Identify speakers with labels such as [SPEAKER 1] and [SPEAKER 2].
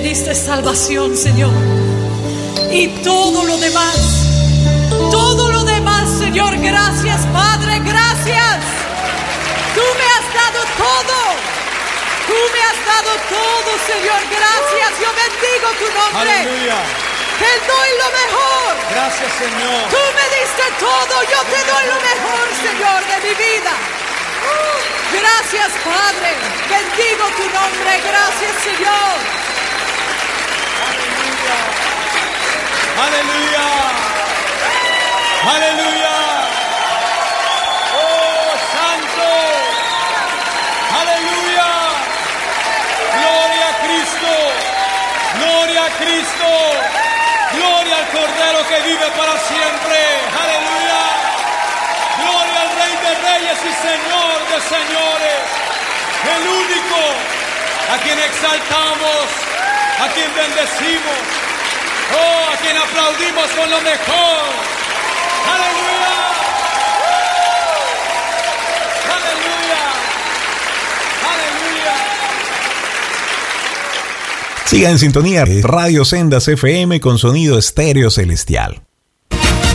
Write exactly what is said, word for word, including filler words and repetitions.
[SPEAKER 1] diste salvación, Señor. Y todo lo demás, todo lo demás, Señor, gracias, Padre, gracias. Tú me has dado todo. Tú me has dado todo, Señor, gracias. Yo bendigo tu nombre.
[SPEAKER 2] Aleluya.
[SPEAKER 1] Te doy lo mejor.
[SPEAKER 2] Gracias, Señor.
[SPEAKER 1] Tú me diste todo, yo te doy lo mejor, Señor, de mi vida. Gracias, Padre. Bendigo tu nombre. Gracias, Señor.
[SPEAKER 2] Aleluya. Aleluya. Oh, santo. Aleluya. Gloria a Cristo. Gloria a Cristo. Gloria al Cordero que vive para siempre. Aleluya. Gloria al Rey de Reyes y Señor de Señores. El único a quien exaltamos, a quien bendecimos, oh, a quien aplaudimos con lo mejor. Aleluya. Aleluya. Aleluya.
[SPEAKER 3] Siga en sintonía, Radio Sendas F M con sonido estéreo celestial.